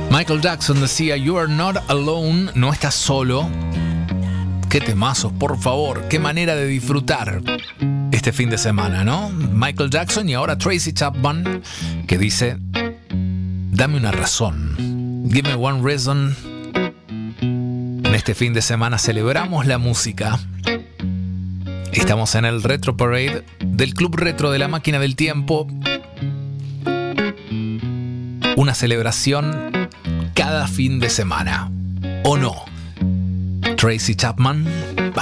Michael Jackson decía, "You are not alone", no estás solo. Qué temazos, por favor, qué manera de disfrutar este fin de semana, ¿no? Michael Jackson y ahora Tracy Chapman, que dice, dame una razón, give me one reason. En este fin de semana celebramos la música. Estamos en el Retro Parade del Club Retro de la Máquina del Tiempo. Una celebración cada fin de semana, ¿o no? Tracy Chapman.